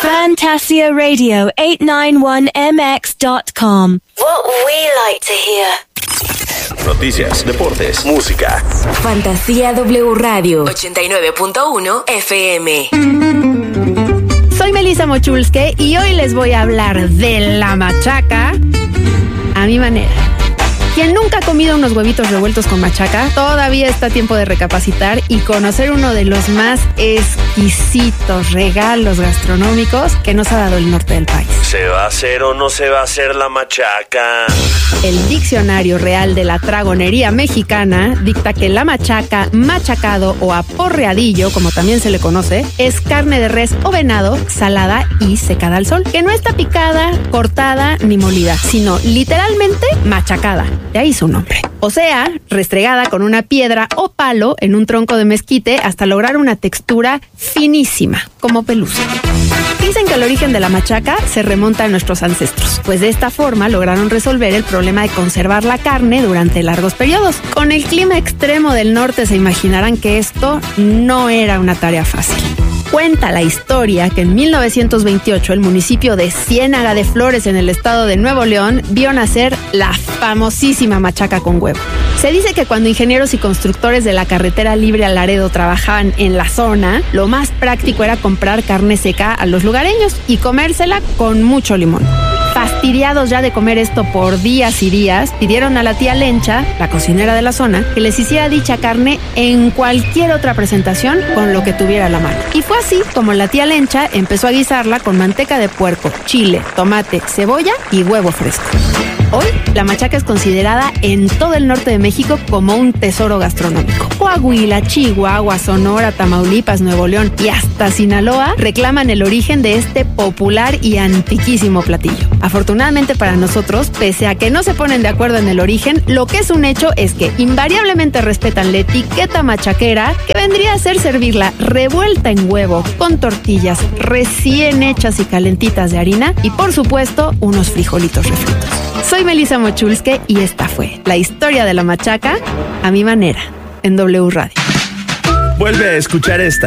FantasiaRadio891MX.com. What we like to hear. Noticias, deportes, música. Fantasía W Radio 89.1 FM. Soy Melissa Mochulske y hoy les voy a hablar de la machaca a mi manera. Quien nunca ha comido unos huevitos revueltos con machaca, todavía está a tiempo de recapacitar y conocer uno de los más exquisitos regalos gastronómicos que nos ha dado el norte del país. ¿Se va a hacer o no se va a hacer la machaca? El Diccionario Real de la Tragonería Mexicana dicta que la machaca, machacado o aporreadillo, como también se le conoce, es carne de res o venado salada y secada al sol, que no está picada, cortada ni molida, sino literalmente machacada. De ahí su nombre. O sea, restregada con una piedra o palo en un tronco de mezquite hasta lograr una textura finísima, como pelusa. Dicen que el origen de la machaca se remonta a nuestros ancestros, pues de esta forma lograron resolver el problema de conservar la carne durante largos periodos. Con el clima extremo del norte se imaginarán que esto no era una tarea fácil. Cuenta la historia que en 1928 el municipio de Ciénaga de Flores en el estado de Nuevo León vio nacer la famosísima machaca con huevo. Se dice que cuando ingenieros y constructores de la carretera libre a Laredo trabajaban en la zona, lo más práctico era comprar carne seca a los lugareños y comérsela con mucho limón. Fastidiados ya de comer esto por días y días, pidieron a la tía Lencha, la cocinera de la zona, que les hiciera dicha carne en cualquier otra presentación con lo que tuviera a la mano. Y fue así como la tía Lencha empezó a guisarla con manteca de puerco, chile, tomate, cebolla y huevo fresco. Hoy, la machaca es considerada en todo el norte de México como un tesoro gastronómico. Coahuila, Chihuahua, Sonora, Tamaulipas, Nuevo León y hasta Sinaloa reclaman el origen de este popular y antiquísimo platillo. Afortunadamente para nosotros, pese a que no se ponen de acuerdo en el origen, lo que es un hecho es que invariablemente respetan la etiqueta machaquera, que vendría a ser servirla revuelta en huevo, con tortillas recién hechas y calentitas de harina y por supuesto unos frijolitos refritos. Soy Melissa Mochulske y esta fue la historia de la machaca a mi manera en W Radio. Vuelve a escuchar esta